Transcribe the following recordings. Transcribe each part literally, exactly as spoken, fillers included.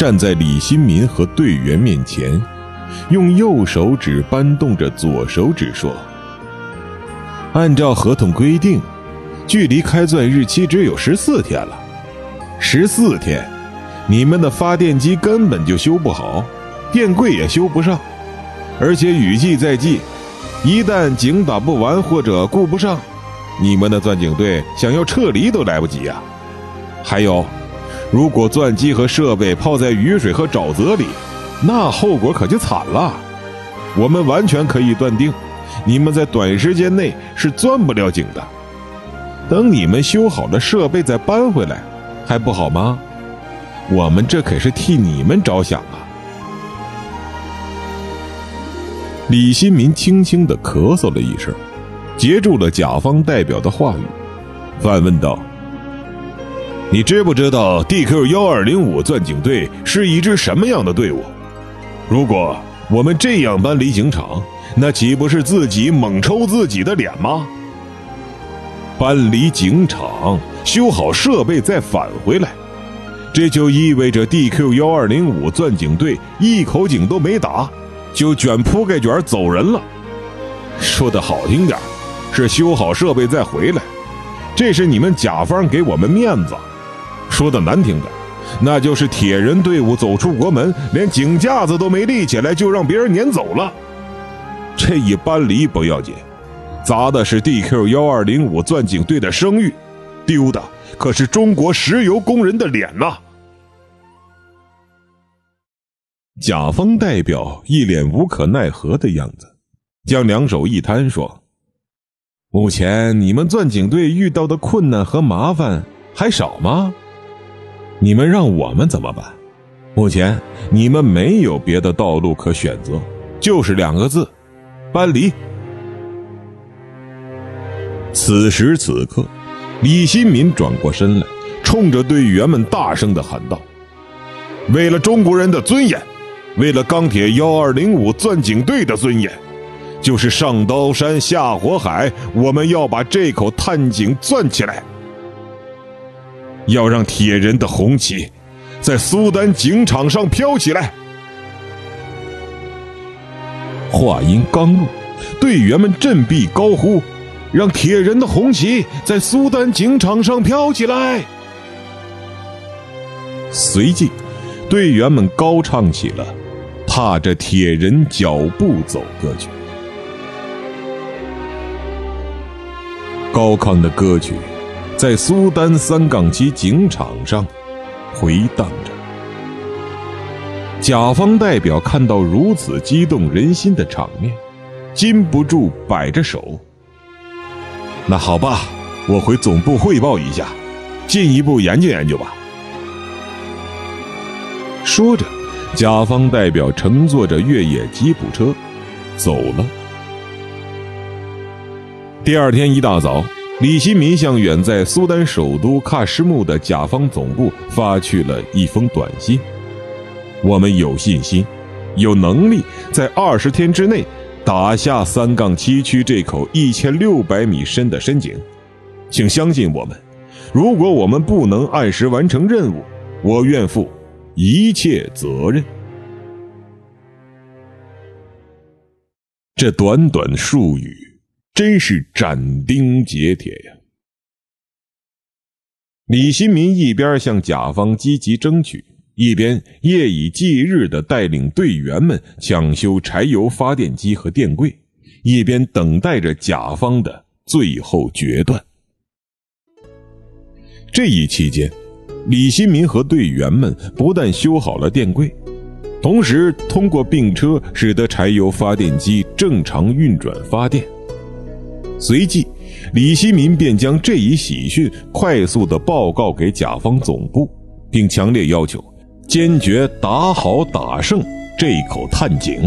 站在李新民和队员面前，用右手指搬动着左手指说：按照合同规定，距离开钻日期只有十四天了。十四天，你们的发电机根本就修不好，电柜也修不上，而且雨季在即，一旦井打不完或者顾不上，你们的钻井队想要撤离都来不及啊！还有，如果钻机和设备泡在雨水和沼泽里，那后果可就惨了。我们完全可以断定，你们在短时间内是钻不了井的。等你们修好了设备再搬回来，还不好吗？我们这可是替你们着想啊！李新民轻轻地咳嗽了一声，截住了甲方代表的话语，反问道：你知不知道 D Q 一二零五 钻井队是一支什么样的队伍？如果我们这样搬离井场，那岂不是自己猛抽自己的脸吗？搬离井场，修好设备再返回来，这就意味着 D Q 一二零五 钻井队一口井都没打，就卷铺盖卷走人了。说得好听点，是修好设备再回来，这是你们甲方给我们面子；说得难听点，那就是铁人队伍走出国门，连井架子都没立起来就让别人撵走了。这一搬离不要紧，砸的是 D Q 一二零五 钻井队的声誉，丢的可是中国石油工人的脸呐！甲方代表一脸无可奈何的样子，将两手一摊说：目前你们钻井队遇到的困难和麻烦还少吗？你们让我们怎么办？目前你们没有别的道路可选择，就是两个字：搬离。此时此刻，李新民转过身来，冲着队员们大声地喊道：为了中国人的尊严，为了钢铁一二零五钻井队的尊严，就是上刀山下火海，我们要把这口探井钻起来，要让铁人的红旗在苏丹井场上飘起来。话音刚落，队员们振臂高呼：让铁人的红旗在苏丹井场上飘起来。随即队员们高唱起了踏着铁人脚步走歌曲。高亢的歌曲在苏丹三杠七井场上回荡着。甲方代表看到如此激动人心的场面，禁不住摆着手：那好吧，我回总部汇报一下，进一步研究研究吧。说着，甲方代表乘坐着越野吉普车走了。第二天一大早，李新民向远在苏丹首都喀什木的甲方总部发去了一封短信：我们有信心，有能力在二十天之内打下三杠七区这口一千六百米深的深井，请相信我们。如果我们不能按时完成任务，我愿负一切责任。这短短数语真是斩钉截铁呀！李新民一边向甲方积极争取，一边夜以继日地带领队员们抢修柴油发电机和电柜，一边等待着甲方的最后决断。这一期间，李新民和队员们不但修好了电柜，同时通过并车使得柴油发电机正常运转发电。随即，李新民便将这一喜讯快速地报告给甲方总部，并强烈要求坚决打好打胜这口探井。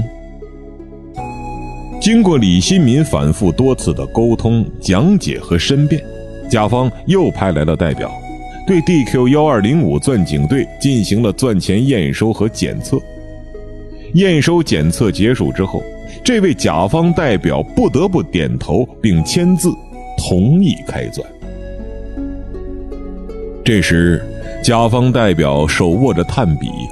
经过李新民反复多次的沟通、讲解和申辩，甲方又派来了代表，对 D Q 一二零五 钻井队进行了钻前验收和检测。验收检测结束之后，这位甲方代表不得不点头并签字同意开钻。这时，甲方代表手握着炭笔，